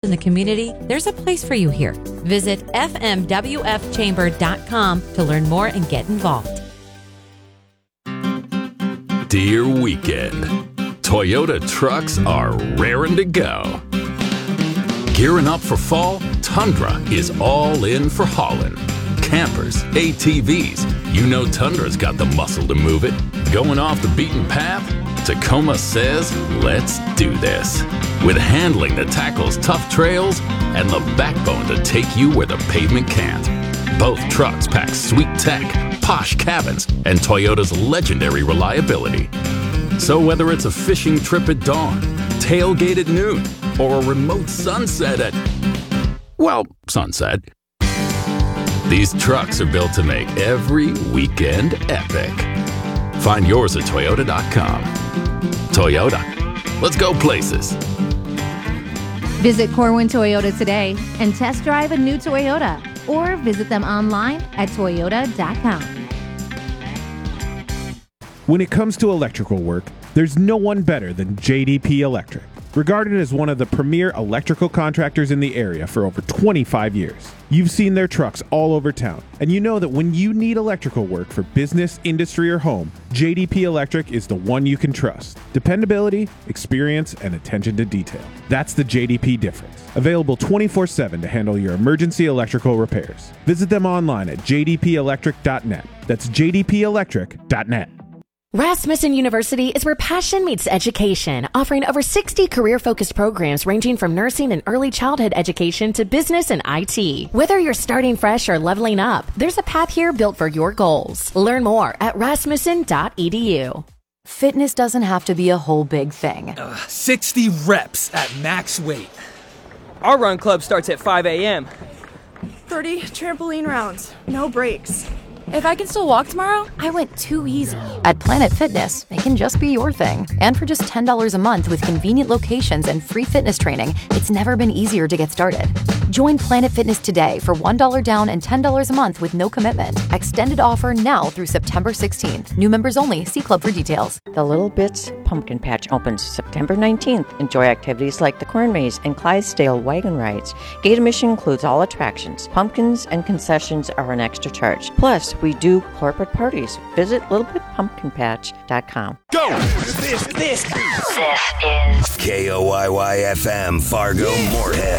in the community, there's a place for you here. Visit fmwfchamber.com to learn more and get involved. Dear Weekend, Toyota trucks are raring to go. Gearing up for fall, Tundra is all in for hauling. Campers, ATVs, you know Tundra's got the muscle to move it. Going off the beaten path? Tacoma says, let's do this. With handling that tackles tough trails and the backbone to take you where the pavement can't. Both trucks pack sweet tech, posh cabins, and Toyota's legendary reliability. So whether it's a fishing trip at dawn, tailgate at noon, or a remote sunset at, well, sunset, these trucks are built to make every weekend epic. Find yours at Toyota.com. Toyota, let's go places. Visit Corwin Toyota today and test drive a new Toyota, or visit them online at Toyota.com. When it comes to electrical work, there's no one better than JDP Electric. Regarded as one of the premier electrical contractors in the area for over 25 years. You've seen their trucks all over town, and you know that when you need electrical work for business, industry, or home, JDP Electric is the one you can trust. Dependability, experience, and attention to detail. That's the JDP difference. Available 24/7 to handle your emergency electrical repairs. Visit them online at jdpelectric.net. That's jdpelectric.net. Rasmussen University is where passion meets education, offering over 60 career-focused programs ranging from nursing and early childhood education to business and IT. Whether you're starting fresh or leveling up, there's a path here built for your goals. Learn more at rasmussen.edu. Fitness doesn't have to be a whole big thing. 60 reps at max weight. Our run club starts at 5 a.m. 30 trampoline rounds, no breaks. If I can still walk tomorrow? I went too easy. At Planet Fitness, it can just be your thing. And for just $10 a month with convenient locations and free fitness training, it's never been easier to get started. Join Planet Fitness today for $1 down and $10 a month with no commitment. Extended offer now through September 16th. New members only. See club for details. The Little Bits Pumpkin Patch opens September 19th. Enjoy activities like the Corn Maze and Clydesdale wagon rides. Gate admission includes all attractions. Pumpkins and concessions are an extra charge. Plus, we do corporate parties. Visit littlebitpumpkinpatch.com. Go! This is KOYY-FM Fargo Moorhead.